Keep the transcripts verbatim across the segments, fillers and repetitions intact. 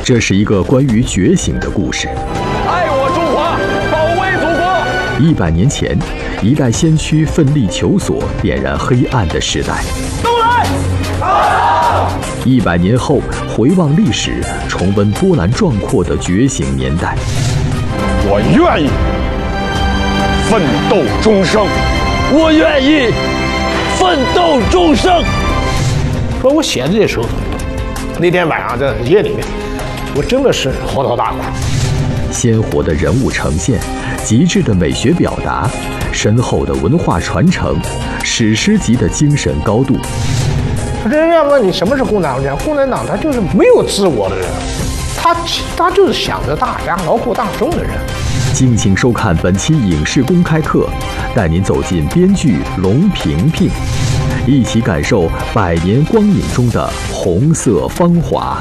这是一个关于觉醒的故事。 爱我中华，保卫祖国。 一百年前，一代先驱奋力求索，点燃黑暗的时代。 都来！啊！ 一百年后，回望历史，重温波澜壮阔的觉醒年代。 我愿意奋斗终生，我愿意奋斗终生。 说我写的这时候，那天晚上在夜里面，我真的是嚎啕大哭。 鲜活的人物呈现，极致的美学表达，深厚的文化传承，史诗级的精神高度。 人家问你什么是共产党？共产党他就是没有自我的人，他他就是想着大家劳苦大众的人。 敬请收看本期影视公开课，带您走进编剧龙萍萍，一起感受百年光影中的红色芳华。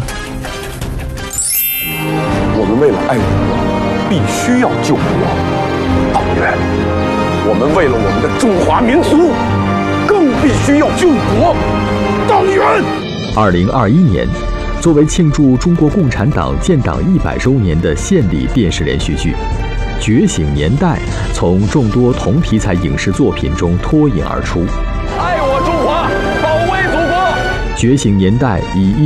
我们为了爱国，必须要救国。党员，我们为了我们的中华民族，更必须要救国。党员。 二零二一年，作为庆祝中国共产党建党一百周年的献礼电视连续剧《觉醒年代》从众多同题材影视作品中脱颖而出。 爱我中华，保卫祖国。 《觉醒年代》以